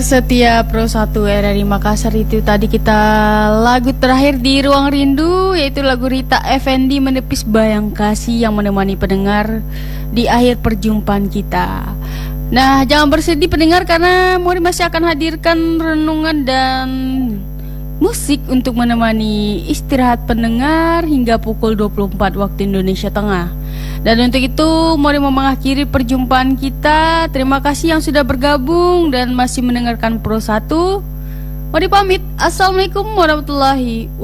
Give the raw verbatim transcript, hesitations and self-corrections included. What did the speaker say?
Setia Pro satu R R I Makassar. Itu tadi kita lagu terakhir di Ruang Rindu, yaitu lagu Rita Effendy Menepis Bayang Kasih, yang menemani pendengar di akhir perjumpaan kita. Nah, jangan bersedih pendengar, karena Mori masih akan hadirkan renungan dan musik untuk menemani istirahat pendengar hingga pukul dua puluh empat waktu Indonesia Tengah. Dan untuk itu Mori mau mengakhiri perjumpaan kita. Terima kasih yang sudah bergabung dan masih mendengarkan Pro satu. Mori pamit. Assalamualaikum warahmatullahi wabarakatuh.